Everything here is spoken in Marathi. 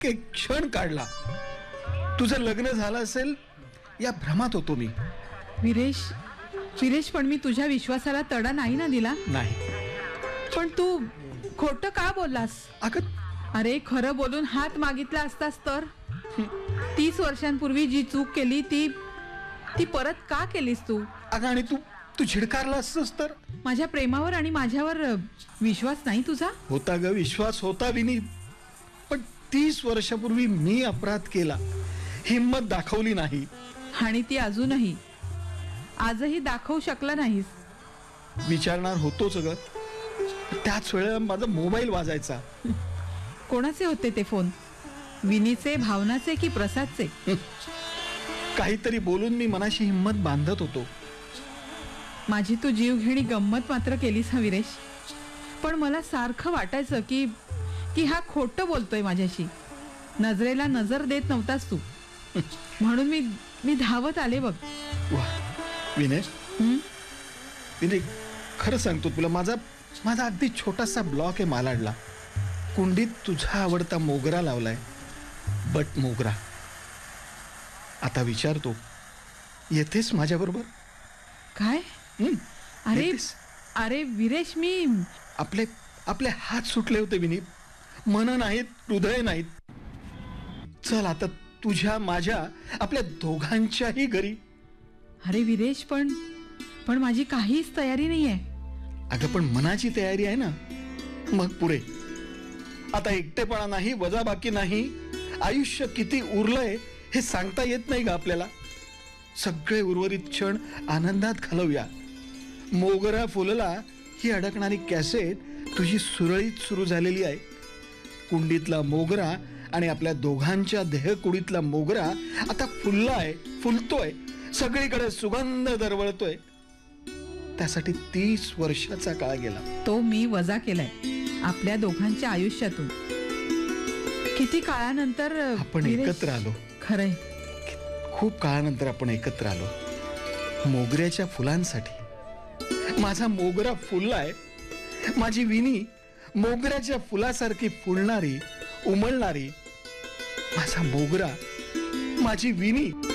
एक क्षण काढला. तुझं लग्न झालं असेल या भ्रमात होतो मी. विरेश पण मी तुझ्या विश्वासाला तडा नाही ना दिला. नाही. पण तू खोटं का बोललास? अगं अरे खरं बोलून हात मागितला असतास तर 30 वर्षांपूर्वी जी चूक केली ती परत का केलीस तू? अगं आणि तू झिडकारला असतस तर? माझ्या प्रेमावर आणि माझ्यावर विश्वास नाही तुझा? होता ग, विश्वास होता विनी. पण 30 वर्षापूर्वी मी अपराध केला, हिम्मत दाखवली नाही. आणि ती अजूनही आजही दाखवू शकला नाहीस. विचारणार होतोच ग. त्याच वेळेला माझा मोबाईल वाजायचा. कोणाचे होते ते फोन? विनीचे, भावनाचे की प्रसादचे? काहीतरी बोलून मी मनाशी हिम्मत बांधत होतो. माझी तू जीवघेणी गंमत मात्र केलीस हा विरेश. पण मला सारखं वाटायचं की हा खोटं बोलतोय माझ्याशी. नजरेला नजर देत नव्हतास तू. म्हणून मी धावत आले बघ. विनय, विनय खरं सांगतो तुला, माझा अगदी छोटासा ब्लॉक आहे मालाडला. कुंडीत तुझा आवडता मोगरा लावलाय, बट मोगरा. आता विचारतो, येतेस माझ्या बरोबर? काय? अरे विरेश, मी आपले हात सुटले होते विनी. मन नाहीत, हृदय नाहीत. चल आता तुझ्या, माझ्या, आपल्या दोघांच्याही घरी. अरे विरेश, पण माझी काहीच तयारी नाहीये. अगं पण मनाची तयारी आहे ना, मग पुरे. आता एकटेपणा नाही, वजाबाकी नाही. आयुष्य किती उरलंय हे सांगता येत नाही का आपल्याला. सगळे उर्वरित क्षण आनंदात घालवूया. मोगरा फुलला ही अडकणारी कॅसेट तुझी सुरळीत सुरू झालेली आहे. कुंडीतला मोगरा आणि आपल्या दोघांच्या देहकुडीतला मोगरा आता फुललाय, फुलतोय, सगळीकडे सुगंध दरवळतोय. त्यासाठी 30 वर्षाचा काळ गेला. तो मी वजा केलाय आपल्या दोघांच्या आयुष्यातून. किती काळानंतर आपण एकत्र आलो. खरंय, खूप काळानंतर आपण एकत्र आलो. मोगऱ्याच्या फुलांसाठी. माझा मोगरा फुललाय. माझी विनी मोगऱ्याच्या फुलासारखी फुलणारी, उमलणारी. माझा मोगरा, माझी विनी.